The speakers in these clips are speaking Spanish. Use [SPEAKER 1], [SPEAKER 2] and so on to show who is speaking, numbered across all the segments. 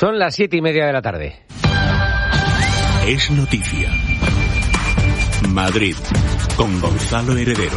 [SPEAKER 1] Son las 7:30 de la tarde.
[SPEAKER 2] Es noticia. Madrid, con Gonzalo Heredero.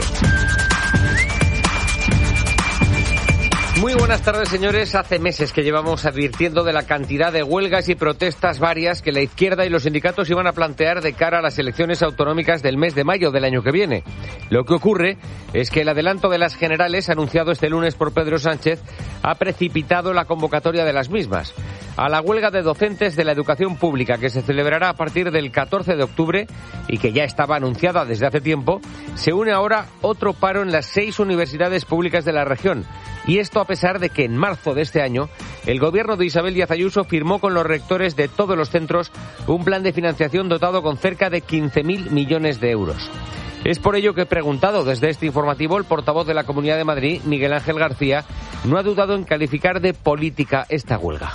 [SPEAKER 1] Muy buenas tardes, señores. Hace meses que llevamos advirtiendo de la cantidad de huelgas y protestas varias que la izquierda y los sindicatos iban a plantear de cara a las elecciones autonómicas del mes de mayo del año que viene. Lo que ocurre es que el adelanto de las generales, anunciado este lunes por Pedro Sánchez, ha precipitado la convocatoria de las mismas. A la huelga de docentes de la educación pública, que se celebrará a partir del 14 de octubre y que ya estaba anunciada desde hace tiempo, se une ahora otro paro en las 6 universidades públicas de la región. Y esto a pesar de que en marzo de este año el gobierno de Isabel Díaz Ayuso firmó con los rectores de todos los centros un plan de financiación dotado con cerca de 15.000 millones de euros. Es por ello que he preguntado desde este informativo, el portavoz de la Comunidad de Madrid, Miguel Ángel García, no ha dudado en calificar de política esta huelga.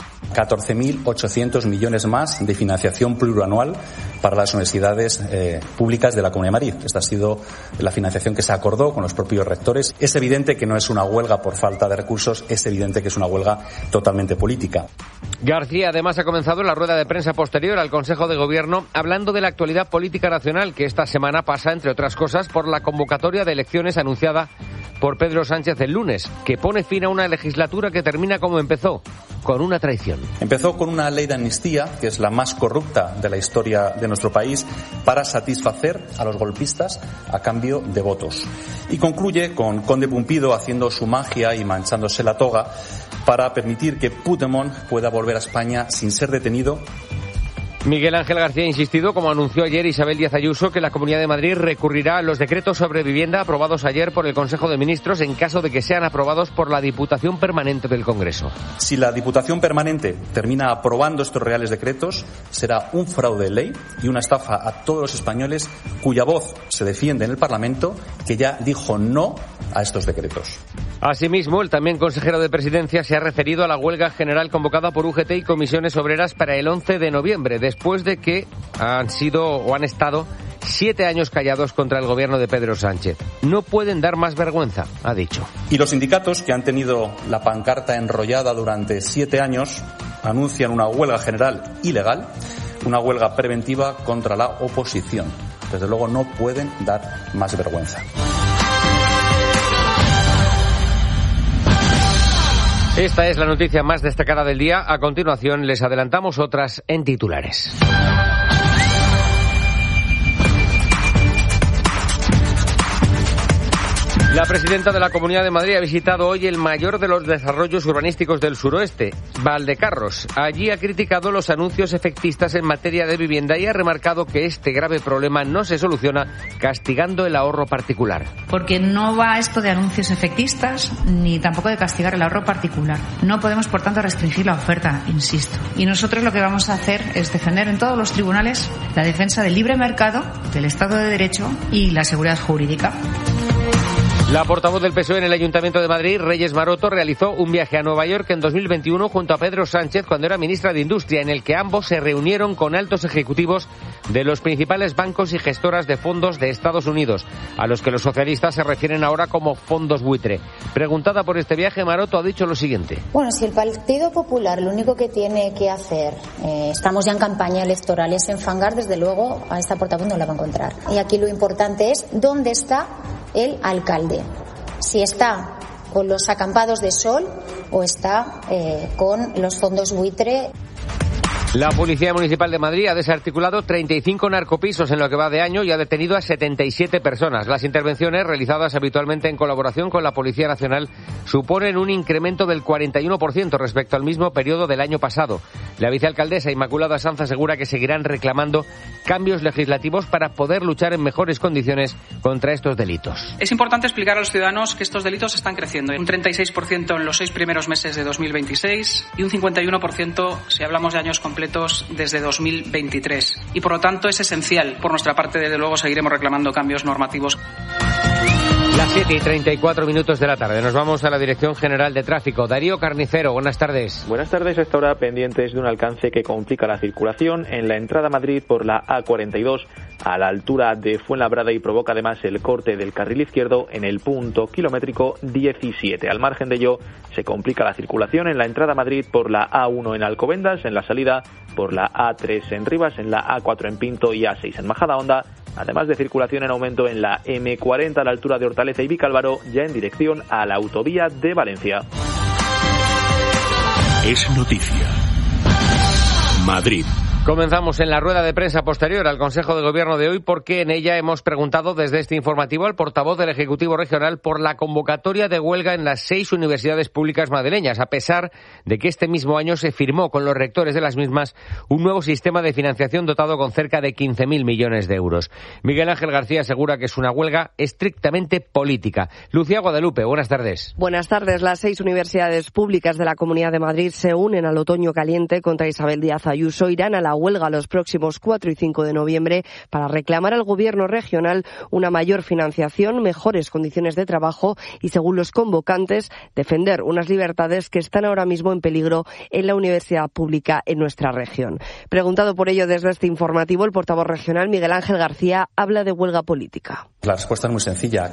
[SPEAKER 3] 14.800 millones más de financiación plurianual para las universidades públicas de la Comunidad de Madrid. Esta ha sido la financiación que se acordó con los propios rectores. Es evidente que no es una huelga por falta de recursos, es evidente que es una huelga totalmente política.
[SPEAKER 1] García además ha comenzado la rueda de prensa posterior al Consejo de Gobierno hablando de la actualidad política nacional, que esta semana pasa, entre otras cosas, por la convocatoria de elecciones anunciada por Pedro Sánchez el lunes, que pone fin a una legislatura que termina como empezó, con una traición.
[SPEAKER 3] Empezó con una ley de amnistía, que es la más corrupta de la historia de nuestro país, para satisfacer a los golpistas a cambio de votos. Y concluye con Conde Pumpido haciendo su magia y manchándose la toga para permitir que Puigdemont pueda volver a España sin ser detenido.
[SPEAKER 1] Miguel Ángel García ha insistido, como anunció ayer Isabel Díaz Ayuso, que la Comunidad de Madrid recurrirá a los decretos sobre vivienda aprobados ayer por el Consejo de Ministros en caso de que sean aprobados por la Diputación Permanente del Congreso.
[SPEAKER 3] Si la Diputación Permanente termina aprobando estos reales decretos, será un fraude de ley y una estafa a todos los españoles cuya voz se defiende en el Parlamento, que ya dijo no a estos decretos.
[SPEAKER 1] Asimismo, el también consejero de Presidencia se ha referido a la huelga general convocada por UGT y comisiones obreras para el 11 de noviembre, después de que han estado 7 años callados contra el gobierno de Pedro Sánchez. No pueden dar más vergüenza, ha dicho.
[SPEAKER 3] Y los sindicatos, que han tenido la pancarta enrollada durante 7 años, anuncian una huelga general ilegal, una huelga preventiva contra la oposición. Desde luego no pueden dar más vergüenza.
[SPEAKER 1] Esta es la noticia más destacada del día. A continuación les adelantamos otras en titulares. La presidenta de la Comunidad de Madrid ha visitado hoy el mayor de los desarrollos urbanísticos del suroeste, Valdecarros. Allí ha criticado los anuncios efectistas en materia de vivienda y ha remarcado que este grave problema no se soluciona castigando el ahorro particular.
[SPEAKER 4] Porque no va esto de anuncios efectistas ni tampoco de castigar el ahorro particular. No podemos, por tanto, restringir la oferta, insisto. Y nosotros lo que vamos a hacer es defender en todos los tribunales la defensa del libre mercado, del Estado de Derecho y la seguridad jurídica.
[SPEAKER 1] La portavoz del PSOE en el Ayuntamiento de Madrid, Reyes Maroto, realizó un viaje a Nueva York en 2021 junto a Pedro Sánchez cuando era ministra de Industria, en el que ambos se reunieron con altos ejecutivos de los principales bancos y gestoras de fondos de Estados Unidos, a los que los socialistas se refieren ahora como fondos buitre. Preguntada por este viaje, Maroto ha dicho lo siguiente.
[SPEAKER 5] Bueno, si el Partido Popular lo único que tiene que hacer, estamos ya en campaña electoral, es enfangar, desde luego a esta portavoz no la va a encontrar. Y aquí lo importante es dónde está el alcalde. Si está con los acampados de sol o está con los fondos buitre.
[SPEAKER 1] La Policía Municipal de Madrid ha desarticulado 35 narcopisos en lo que va de año y ha detenido a 77 personas. Las intervenciones, realizadas habitualmente en colaboración con la Policía Nacional, suponen un incremento del 41% respecto al mismo periodo del año pasado. La vicealcaldesa Inmaculada Sanz asegura que seguirán reclamando cambios legislativos para poder luchar en mejores condiciones contra estos delitos.
[SPEAKER 6] Es importante explicar a los ciudadanos que estos delitos están creciendo. Un 36% en los 6 primeros meses de 2026 y un 51% si hablamos de años completos desde 2023. Y por lo tanto es esencial. Por nuestra parte, desde luego, seguiremos reclamando cambios normativos.
[SPEAKER 1] Las 7:34 de la tarde. Nos vamos a la Dirección General de Tráfico. Darío Carnicero, buenas tardes.
[SPEAKER 7] Buenas tardes. A esta hora pendientes de un alcance que complica la circulación en la entrada a Madrid por la A42 a la altura de Fuenlabrada y provoca además el corte del carril izquierdo en el punto kilométrico 17. Al margen de ello, se complica la circulación en la entrada a Madrid por la A1 en Alcobendas, en la salida por la A3 en Rivas, en la A4 en Pinto y A6 en Majadahonda, además de circulación en aumento en la M40 a la altura de Hortaleza y Vicálvaro, ya en dirección a la autovía de Valencia.
[SPEAKER 2] Es noticia. Madrid.
[SPEAKER 1] Comenzamos en la rueda de prensa posterior al Consejo de Gobierno de hoy porque en ella hemos preguntado desde este informativo al portavoz del Ejecutivo Regional por la convocatoria de huelga en las 6 universidades públicas madrileñas, a pesar de que este mismo año se firmó con los rectores de las mismas un nuevo sistema de financiación dotado con cerca de 15.000 millones de euros. Miguel Ángel García asegura que es una huelga estrictamente política. Lucía Guadalupe, buenas tardes.
[SPEAKER 8] Buenas tardes. Las 6 universidades públicas de la Comunidad de Madrid se unen al otoño caliente contra Isabel Díaz Ayuso. Irán a la huelga los próximos 4 y 5 de noviembre para reclamar al Gobierno regional una mayor financiación, mejores condiciones de trabajo y, según los convocantes, defender unas libertades que están ahora mismo en peligro en la universidad pública en nuestra región. Preguntado por ello desde este informativo, el portavoz regional Miguel Ángel García habla de huelga política.
[SPEAKER 3] La respuesta es muy sencilla.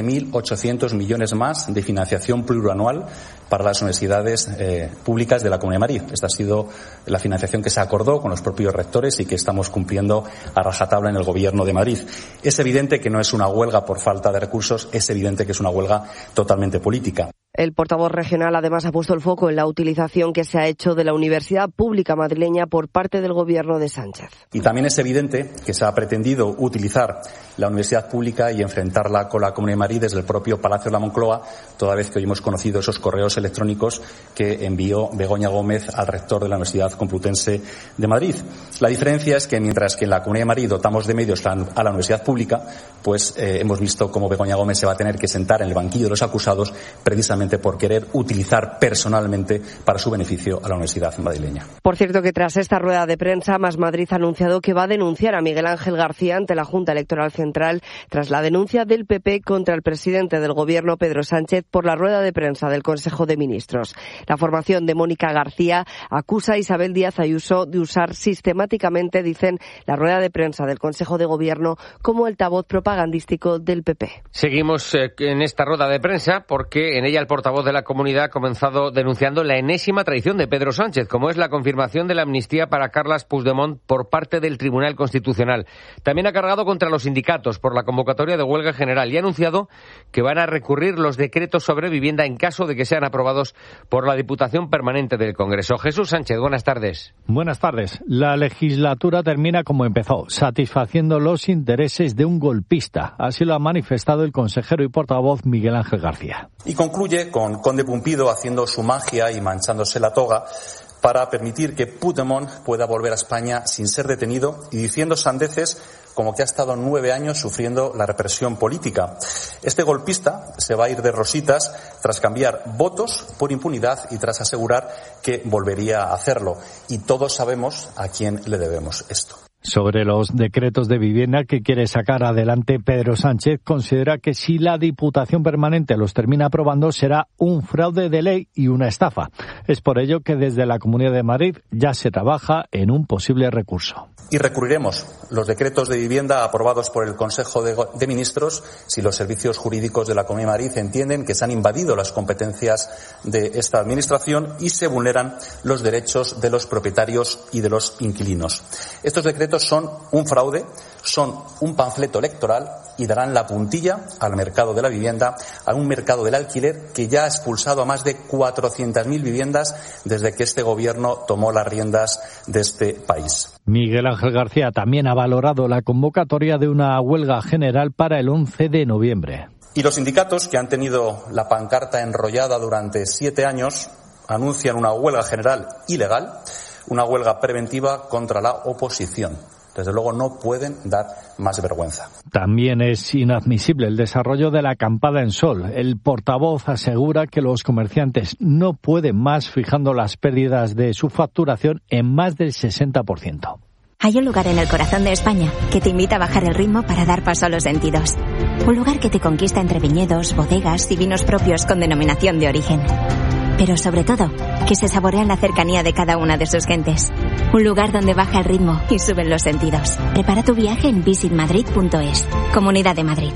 [SPEAKER 3] 14.800 millones más de financiación plurianual para las universidades públicas de la Comunidad de Madrid. Esta ha sido la financiación que se acordó con los propios rectores y que estamos cumpliendo a rajatabla en el Gobierno de Madrid. Es evidente que no es una huelga por falta de recursos, es evidente que es una huelga totalmente política.
[SPEAKER 8] El portavoz regional además ha puesto el foco en la utilización que se ha hecho de la universidad pública madrileña por parte del Gobierno de Sánchez.
[SPEAKER 3] Y también es evidente que se ha pretendido utilizar la universidad pública y enfrentarla con la Comunidad de Madrid desde el propio Palacio de la Moncloa, toda vez que hoy hemos conocido esos correos electrónicos que envió Begoña Gómez al rector de la Universidad Complutense de Madrid. La diferencia es que mientras que en la Comunidad de Madrid dotamos de medios a la universidad pública, pues hemos visto cómo Begoña Gómez se va a tener que sentar en el banquillo de los acusados precisamente por querer utilizar personalmente para su beneficio a la universidad madrileña.
[SPEAKER 8] Por cierto que tras esta rueda de prensa, Más Madrid ha anunciado que va a denunciar a Miguel Ángel García ante la Junta Electoral Central tras la denuncia del PP contra el presidente del Gobierno, Pedro Sánchez, por la rueda de prensa del Consejo de Ministros. La formación de Mónica García acusa a Isabel Díaz Ayuso de usar sistemáticamente, dicen, la rueda de prensa del Consejo de Gobierno como altavoz propagandístico del PP.
[SPEAKER 1] Seguimos en esta rueda de prensa porque en ella el portavoz de la comunidad ha comenzado denunciando la enésima traición de Pedro Sánchez, como es la confirmación de la amnistía para Carles Puigdemont por parte del Tribunal Constitucional. También ha cargado contra los sindicatos por la convocatoria de huelga general y ha anunciado que van a recurrir los decretos sobre vivienda en caso de que sean aprobados por la Diputación Permanente del Congreso. Jesús Sánchez, buenas tardes.
[SPEAKER 9] Buenas tardes. La legislatura termina como empezó, satisfaciendo los intereses de un golpista. Así lo ha manifestado el consejero y portavoz Miguel Ángel García.
[SPEAKER 3] Y concluye con Conde Pumpido haciendo su magia y manchándose la toga para permitir que Puigdemont pueda volver a España sin ser detenido y diciendo sandeces como que ha estado 9 años sufriendo la represión política. Este golpista se va a ir de rositas tras cambiar votos por impunidad y tras asegurar que volvería a hacerlo. Y todos sabemos a quién le debemos esto.
[SPEAKER 9] Sobre los decretos de vivienda que quiere sacar adelante Pedro Sánchez, considera que si la Diputación Permanente los termina aprobando será un fraude de ley y una estafa. Es por ello que desde la Comunidad de Madrid ya se trabaja en un posible recurso.
[SPEAKER 3] Y recurriremos los decretos de vivienda aprobados por el Consejo de Ministros si los servicios jurídicos de la Comunidad de Madrid entienden que se han invadido las competencias de esta Administración y se vulneran los derechos de los propietarios y de los inquilinos. Estos decretos son un fraude, son un panfleto electoral y darán la puntilla al mercado de la vivienda, a un mercado del alquiler que ya ha expulsado a más de 400.000 viviendas desde que este Gobierno tomó las riendas de este país.
[SPEAKER 9] Miguel Ángel García también ha valorado la convocatoria de una huelga general para el 11 de noviembre.
[SPEAKER 3] Y los sindicatos, que han tenido la pancarta enrollada durante 7 años, anuncian una huelga general ilegal, una huelga preventiva contra la oposición. Desde luego no pueden dar más vergüenza.
[SPEAKER 9] También es inadmisible el desarrollo de la acampada en Sol. El portavoz asegura que los comerciantes no pueden más, fijando las pérdidas de su facturación en más del 60%.
[SPEAKER 10] Hay un lugar en el corazón de España que te invita a bajar el ritmo para dar paso a los sentidos. Un lugar que te conquista entre viñedos, bodegas y vinos propios con denominación de origen. Pero sobre todo, que se saborea en la cercanía de cada una de sus gentes. Un lugar donde baja el ritmo y suben los sentidos. Prepara tu viaje en visitmadrid.es. Comunidad de Madrid.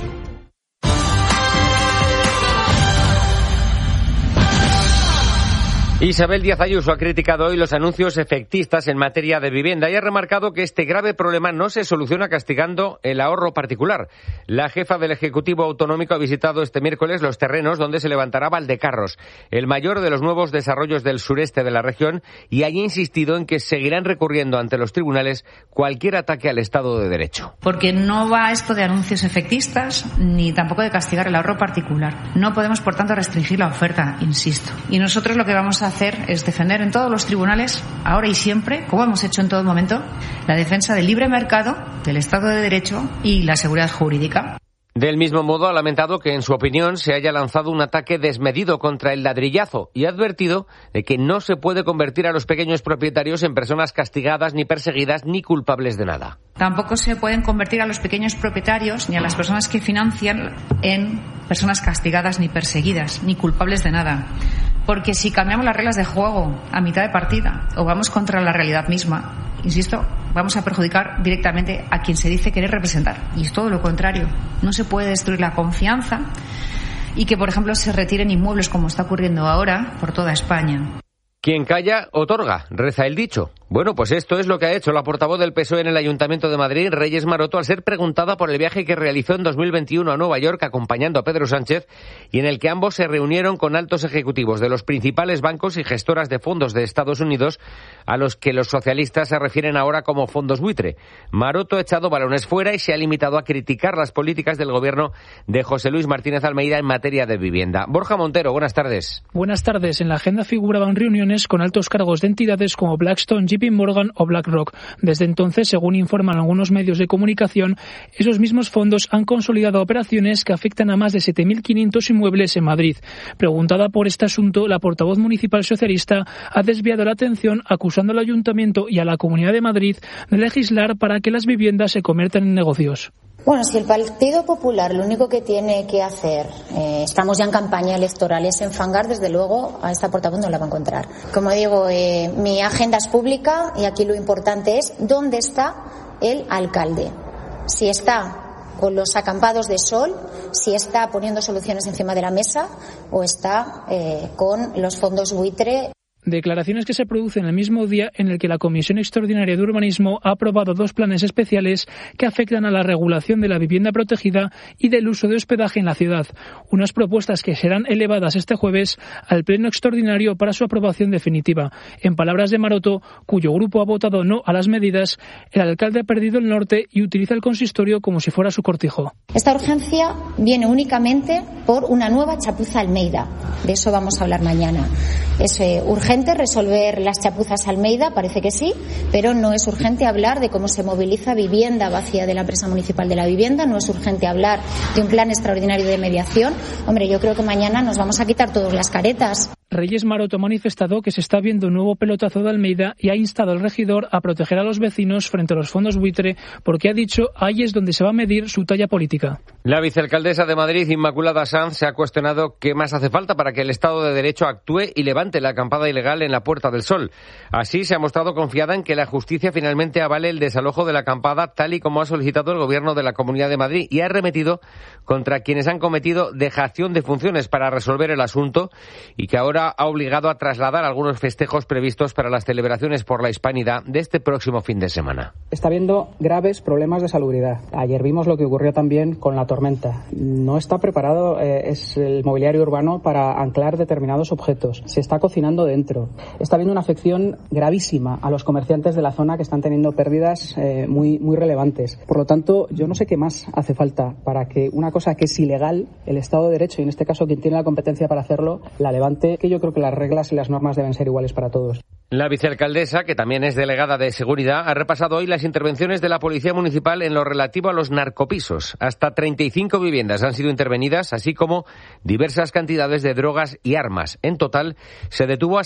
[SPEAKER 1] Isabel Díaz Ayuso ha criticado hoy los anuncios efectistas en materia de vivienda y ha remarcado que este grave problema no se soluciona castigando el ahorro particular. La jefa del Ejecutivo Autonómico ha visitado este miércoles los terrenos donde se levantará Valdecarros, el mayor de los nuevos desarrollos del sureste de la región, y ha insistido en que seguirán recurriendo ante los tribunales cualquier ataque al Estado de Derecho.
[SPEAKER 4] Porque no va esto de anuncios efectistas ni tampoco de castigar el ahorro particular. No podemos, por tanto, restringir la oferta, insisto. Y nosotros lo que vamos a hacer es defender en todos los tribunales, ahora y siempre, como hemos hecho en todo momento, la defensa del libre mercado, del Estado de Derecho y la seguridad jurídica.
[SPEAKER 1] Del mismo modo, ha lamentado que, en su opinión, se haya lanzado un ataque desmedido contra el ladrillazo y ha advertido de que no se puede convertir a los pequeños propietarios en personas castigadas, ni perseguidas, ni culpables de nada.
[SPEAKER 4] Tampoco se pueden convertir a los pequeños propietarios ni a las personas que financian en personas castigadas, ni perseguidas, ni culpables de nada. Porque si cambiamos las reglas de juego a mitad de partida o vamos contra la realidad misma, insisto, vamos a perjudicar directamente a quien se dice querer representar. Y es todo lo contrario. No se puede destruir la confianza y que, por ejemplo, se retiren inmuebles como está ocurriendo ahora por toda España.
[SPEAKER 1] Quien calla, otorga, reza el dicho. Bueno, pues esto es lo que ha hecho la portavoz del PSOE en el Ayuntamiento de Madrid, Reyes Maroto, al ser preguntada por el viaje que realizó en 2021 a Nueva York acompañando a Pedro Sánchez, y en el que ambos se reunieron con altos ejecutivos de los principales bancos y gestoras de fondos de Estados Unidos, a los que los socialistas se refieren ahora como fondos buitre. Maroto ha echado balones fuera y se ha limitado a criticar las políticas del gobierno de José Luis Martínez Almeida en materia de vivienda. Borja Montero, buenas tardes.
[SPEAKER 11] Buenas tardes. En la agenda figuraban reuniones con altos cargos de entidades como Blackstone, JP Morgan o BlackRock. Desde entonces, según informan algunos medios de comunicación, esos mismos fondos han consolidado operaciones que afectan a más de 7.500 inmuebles en Madrid. Preguntada por este asunto, la portavoz municipal socialista ha desviado la atención acusando al Ayuntamiento y a la Comunidad de Madrid de legislar para que las viviendas se conviertan en negocios.
[SPEAKER 5] Bueno, si el Partido Popular lo único que tiene que hacer, estamos ya en campaña electoral, es enfangar, desde luego a esta portavoz no la va a encontrar. Como digo, mi agenda es pública y aquí lo importante es dónde está el alcalde. Si está con los acampados de sol, si está poniendo soluciones encima de la mesa o está con los fondos buitre.
[SPEAKER 11] Declaraciones que se producen el mismo día en el que la Comisión Extraordinaria de Urbanismo ha aprobado 2 planes especiales que afectan a la regulación de la vivienda protegida y del uso de hospedaje en la ciudad. Unas propuestas que serán elevadas este jueves al Pleno Extraordinario para su aprobación definitiva. En palabras de Maroto, cuyo grupo ha votado no a las medidas, el alcalde ha perdido el norte y utiliza el consistorio como si fuera su cortijo.
[SPEAKER 5] Esta urgencia viene únicamente por una nueva chapuza Almeida. De eso vamos a hablar mañana. Es urgente resolver las chapuzas Almeida, parece que sí, pero no es urgente hablar de cómo se moviliza vivienda vacía de la empresa municipal de la vivienda, no es urgente hablar de un plan extraordinario de mediación. Hombre, yo creo que mañana nos vamos a quitar todas las caretas.
[SPEAKER 11] Reyes Maroto ha manifestado que se está viendo un nuevo pelotazo de Almeida y ha instado al regidor a proteger a los vecinos frente a los fondos buitre, porque ha dicho ahí es donde se va a medir su talla política.
[SPEAKER 1] La vicealcaldesa de Madrid, Inmaculada Sanz, se ha cuestionado qué más hace falta para que el Estado de Derecho actúe y levante la acampada ilegal en la Puerta del Sol. Así se ha mostrado confiada en que la justicia finalmente avale el desalojo de la acampada, tal y como ha solicitado el Gobierno de la Comunidad de Madrid, y ha arremetido contra quienes han cometido dejación de funciones para resolver el asunto y que ahora ha obligado a trasladar algunos festejos previstos para las celebraciones por la Hispanidad de este próximo fin de semana.
[SPEAKER 12] Está habiendo graves problemas de salubridad. Ayer vimos lo que ocurrió también con la tormenta. No está preparado es el mobiliario urbano para anclar determinados objetos. Se está cocinando dentro. Está habiendo una afección gravísima a los comerciantes de la zona que están teniendo pérdidas muy relevantes. Por lo tanto, yo no sé qué más hace falta para que una cosa que es ilegal, el Estado de Derecho, y en este caso quien tiene la competencia para hacerlo, la levante, que yo creo que las reglas y las normas deben ser iguales para todos.
[SPEAKER 1] La vicealcaldesa, que también es delegada de Seguridad, ha repasado hoy las intervenciones de la Policía Municipal en lo relativo a los narcopisos. Hasta 35 viviendas han sido intervenidas, así como diversas cantidades de drogas y armas. En total, se detuvo a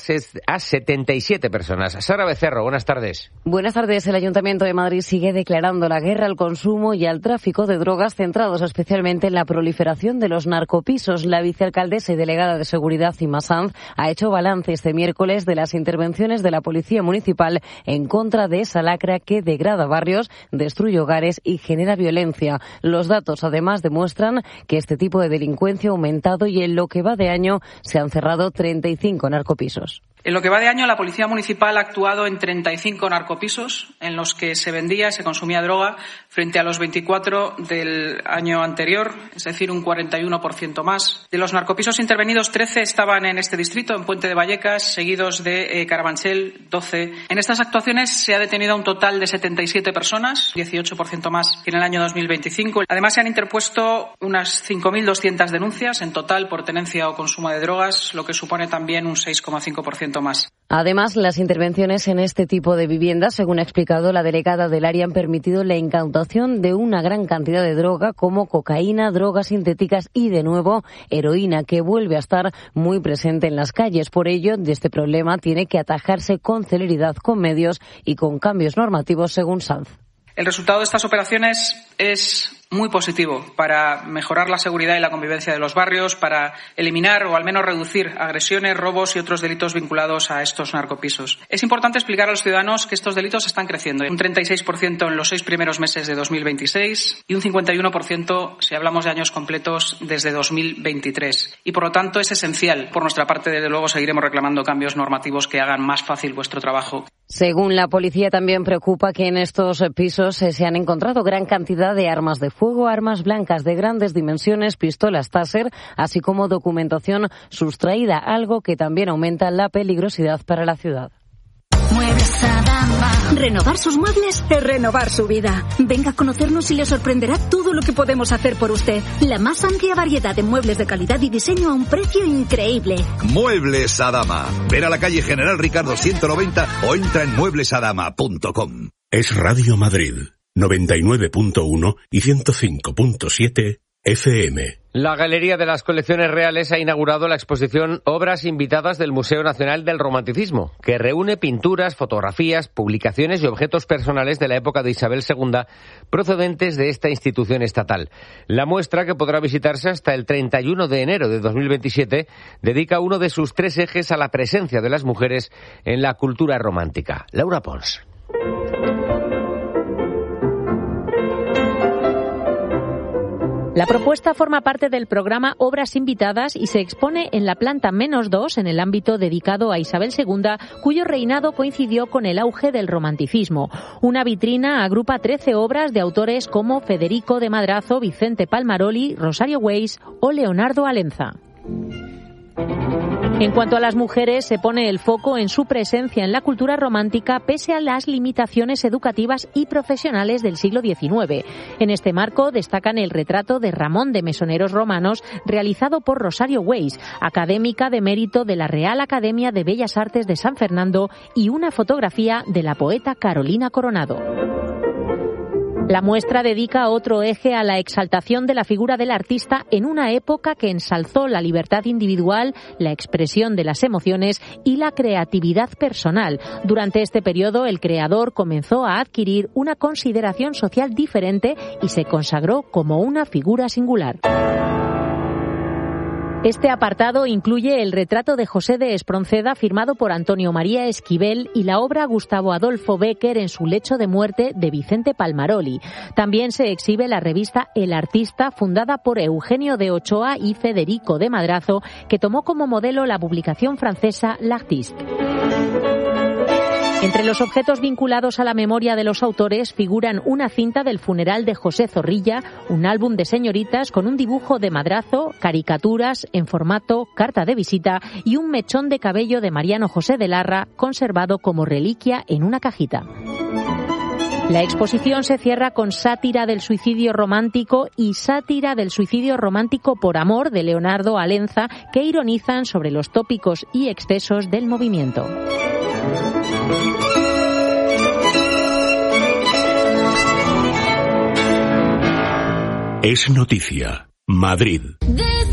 [SPEAKER 1] 77 personas. Sara Becerro, buenas tardes.
[SPEAKER 13] Buenas tardes. El Ayuntamiento de Madrid sigue declarando la guerra al consumo y al tráfico de drogas, centrados especialmente en la proliferación de los narcopisos. La vicealcaldesa y delegada de Seguridad, Ima Sanz, ha hecho balance este miércoles de las intervenciones de la Policía Municipal en contra de esa lacra que degrada barrios, destruye hogares y genera violencia. Los datos, además, demuestran que este tipo de delincuencia ha aumentado y en lo que va de año se han cerrado 35 narcopisos.
[SPEAKER 6] En lo que va de año, la Policía Municipal ha actuado en 35 narcopisos en los que se vendía y se consumía droga frente a los 24 del año anterior, es decir, un 41% más. De los narcopisos intervenidos, 13 estaban en este distrito, en Puente de Vallecas, seguidos de Carabanchel, 12. En estas actuaciones se ha detenido a un total de 77 personas, 18% más que en el año 2025. Además, se han interpuesto unas 5.200 denuncias en total por tenencia o consumo de drogas, lo que supone también un 6,5% más.
[SPEAKER 13] Además, las intervenciones en este tipo de viviendas, según ha explicado la delegada del área, han permitido la incautación de una gran cantidad de droga como cocaína, drogas sintéticas y, de nuevo, heroína, que vuelve a estar muy presente en las calles. Por ello, este problema tiene que atajarse con celeridad, con medios y con cambios normativos, según Sanz.
[SPEAKER 6] El resultado de estas operaciones es muy positivo para mejorar la seguridad y la convivencia de los barrios, para eliminar o al menos reducir agresiones, robos y otros delitos vinculados a estos narcopisos. Es importante explicar a los ciudadanos que estos delitos están creciendo. Un 36% en los 6 primeros meses de 2026 y un 51% si hablamos de años completos desde 2023. Y por lo tanto es esencial. Por nuestra parte, desde luego, seguiremos reclamando cambios normativos que hagan más fácil vuestro trabajo.
[SPEAKER 13] Según la policía, también preocupa que en estos pisos se han encontrado gran cantidad de armas de fuego, armas blancas de grandes dimensiones, pistolas Taser, así como documentación sustraída, algo que también aumenta la peligrosidad para la ciudad.
[SPEAKER 14] Muebles Adama. Renovar sus muebles es renovar su vida. Venga a conocernos y le sorprenderá todo lo que podemos hacer por usted. La más amplia variedad de muebles de calidad y diseño a un precio increíble.
[SPEAKER 15] Muebles Adama. Ven a la calle General Ricardo 190 o entra en mueblesadama.com.
[SPEAKER 2] Es Radio Madrid, 99.1 y 105.7 FM.
[SPEAKER 1] La Galería de las Colecciones Reales ha inaugurado la exposición Obras Invitadas del Museo Nacional del Romanticismo, que reúne pinturas, fotografías, publicaciones y objetos personales de la época de Isabel II procedentes de esta institución estatal. La muestra, que podrá visitarse hasta el 31 de enero de 2027, dedica uno de sus 3 ejes a la presencia de las mujeres en la cultura romántica. Laura Pons.
[SPEAKER 16] La propuesta forma parte del programa Obras Invitadas y se expone en la planta -2, en el ámbito dedicado a Isabel II, cuyo reinado coincidió con el auge del romanticismo. Una vitrina agrupa 13 obras de autores como Federico de Madrazo, Vicente Palmaroli, Rosario Weiss o Leonardo Alenza. En cuanto a las mujeres, se pone el foco en su presencia en la cultura romántica pese a las limitaciones educativas y profesionales del siglo XIX. En este marco destacan el retrato de Ramón de Mesoneros Romanos, realizado por Rosario Weiss, académica de mérito de la Real Academia de Bellas Artes de San Fernando, y una fotografía de la poeta Carolina Coronado. La muestra dedica otro eje a la exaltación de la figura del artista en una época que ensalzó la libertad individual, la expresión de las emociones y la creatividad personal. Durante este periodo, el creador comenzó a adquirir una consideración social diferente y se consagró como una figura singular. Este apartado incluye el retrato de José de Espronceda firmado por Antonio María Esquivel y la obra Gustavo Adolfo Bécquer en su lecho de muerte de Vicente Palmaroli. También se exhibe la revista El Artista, fundada por Eugenio de Ochoa y Federico de Madrazo, que tomó como modelo la publicación francesa L'Artiste. Entre los objetos vinculados a la memoria de los autores figuran una cinta del funeral de José Zorrilla, un álbum de señoritas con un dibujo de Madrazo, caricaturas en formato carta de visita y un mechón de cabello de Mariano José de Larra, conservado como reliquia en una cajita. La exposición se cierra con Sátira del suicidio romántico y Sátira del suicidio romántico por amor, de Leonardo Alenza, que ironizan sobre los tópicos y excesos del movimiento.
[SPEAKER 2] Es noticia. Madrid.